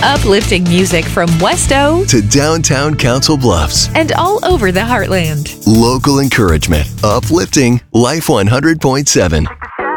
Uplifting music from Westo to downtown Council Bluffs and all over the Heartland. Local encouragement. Uplifting Life 100.7.